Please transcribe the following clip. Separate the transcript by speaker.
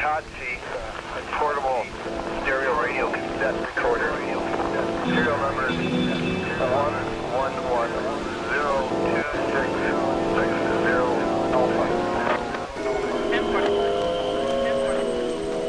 Speaker 1: Tatsi portable stereo radio cassette recorder. Serial number 111.